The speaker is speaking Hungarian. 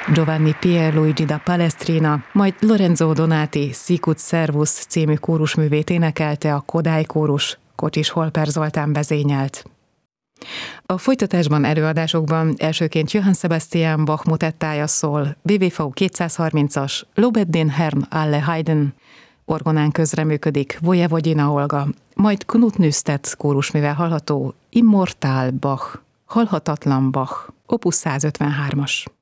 Giovanni Pierluigi da Palestrina, majd Lorenzo Donati Sicut Servus című kórusművét énekelte a Kodály kórus, Kocsis Holper Zoltán vezényelt. A folytatásban előadásokban elsőként Johann Sebastian Bach motettája szól, WWV 230-as Lobet den Herrn alle Heiden, orgonán közreműködik Vojvodina Olga, majd Knut Nystedt kórusművel hallható Immortal Bach, halhatatlan Bach, opus 153-as.